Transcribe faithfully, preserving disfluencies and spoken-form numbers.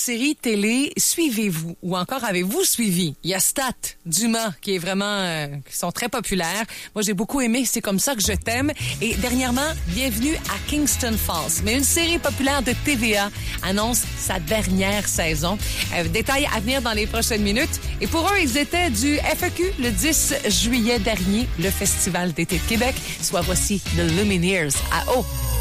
séries télé suivez-vous ou encore avez-vous suivi? Il y a Stat, Dumas, qui est vraiment, euh, qui sont très populaires. Moi, j'ai beaucoup aimé C'est comme ça que je t'aime. Et dernièrement, Bienvenue à Kingston Falls. Mais une série populaire de T V A annonce sa dernière saison. Euh, détails à venir dans les prochaines minutes. Et pour eux, ils étaient du F A Q le dix juillet dernier, le Festival d'été de Québec. Soit voici The Lumineers à O.